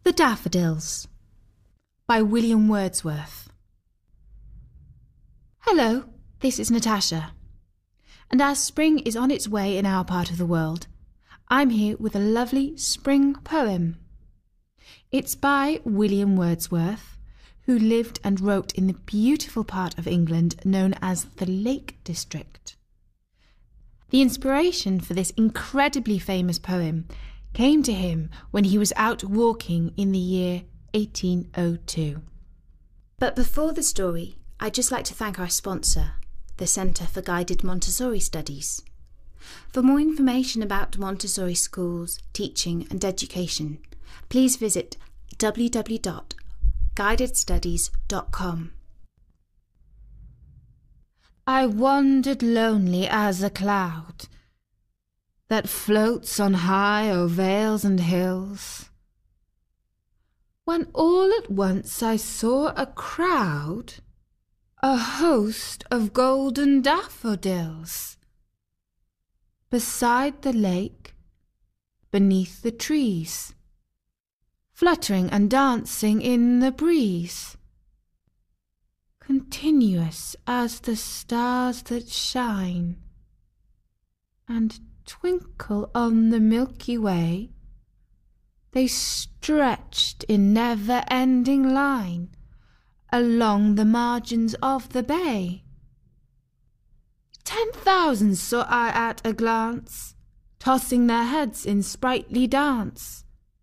The Daffodils by William Wordsworth. Hello, this is Natasha. And as spring is on its way in our part of the world, I'm here with a lovely spring poem. It's by William Wordsworth, who lived and wrote in the beautiful part of England known as the Lake District. The inspiration for this incredibly famous poem came to him when he was out walking in the year 1802. But before the story, I'd just like to thank our sponsor, the Centre for Guided Montessori Studies. For more information about Montessori schools, teaching and education, please visit www.guidedstudies.com. I wandered lonely as a cloud that floats on high o'er vales and hills, when all at once I saw a crowd, a host of golden daffodils, beside the lake, beneath the trees, fluttering and dancing in the breeze, continuous as the stars that shine and twinkle on the Milky Way. They stretched in never-ending line along the margins of the bay. 10,000 saw I at a glance, tossing their heads in sprightly dance.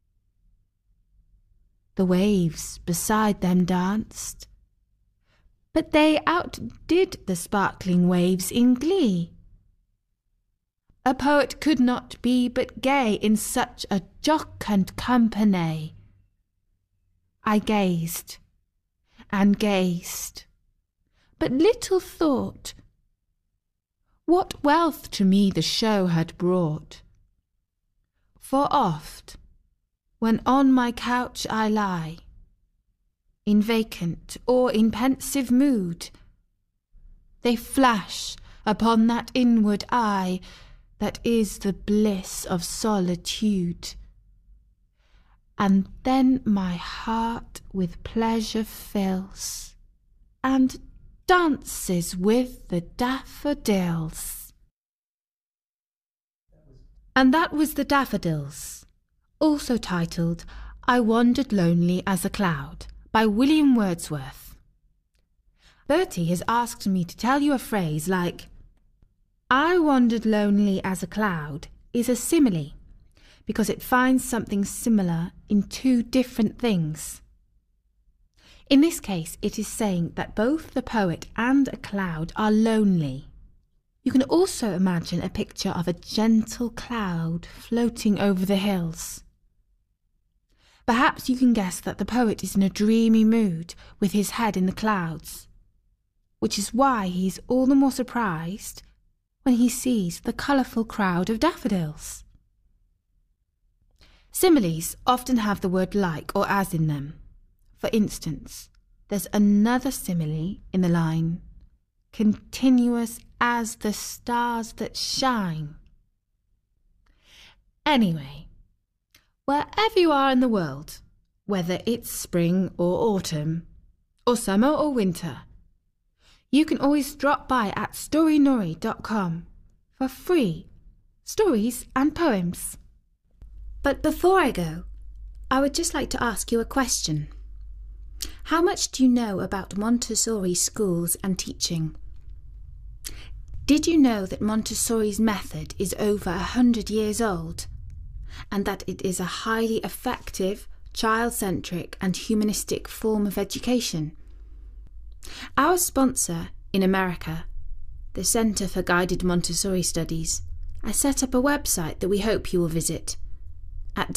The waves beside them danced, but they outdid the sparkling waves in glee. A poet could not be but gay in such a jocund company. I gazed and gazed, but little thought what wealth to me the show had brought. For oft, when on my couch I lie, in vacant or in pensive mood, they flash upon that inward eye that is the bliss of solitude. And then my heart with pleasure fills, and dances with the daffodils. And that was The Daffodils, also titled I Wandered Lonely as a Cloud, by William Wordsworth. Bertie has asked me to tell you a phrase like, I wandered lonely as a cloud is a simile, because it finds something similar in two different things. In this case, it is saying that both the poet and a cloud are lonely. You can also imagine a picture of a gentle cloud floating over the hills. Perhaps you can guess that the poet is in a dreamy mood with his head in the clouds, which is why he is all the more surprised when he sees the colourful crowd of daffodils. Similes often have the word like or as in them. For instance, there's another simile in the line, continuous as the stars that shine. Anyway, wherever you are in the world, whether it's spring or autumn, or summer or winter, you can always drop by at storynori.com for free stories and poems. But before I go, I would just like to ask you a question. How much do you know about Montessori schools and teaching? Did you know that Montessori's method is over 100 years old, and that it is a highly effective, child-centric and humanistic form of education? Our sponsor in America, the Centre for Guided Montessori Studies, has set up a website that we hope you will visit at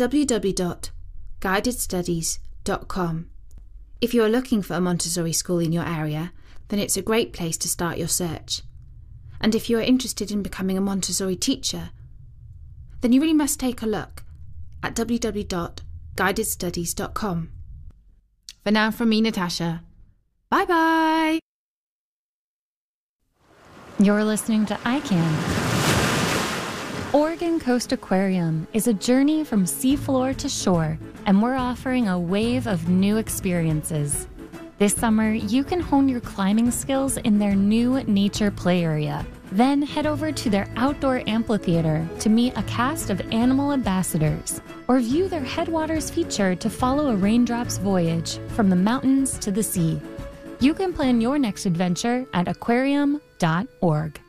www.guidedstudies.com. If you are looking for a Montessori school in your area, then it's a great place to start your search. And if you are interested in becoming a Montessori teacher, then you really must take a look at www.guidedstudies.com. For now, from me, Natasha. Bye-bye! You're listening to ICANN, Oregon Coast Aquarium is a journey from seafloor to shore, and we're offering a wave of new experiences. This summer, you can hone your climbing skills in their new nature play area. Then head over to their outdoor amphitheater to meet a cast of animal ambassadors, or view their Headwaters feature to follow a raindrop's voyage from the mountains to the sea. You can plan your next adventure at aquarium.org.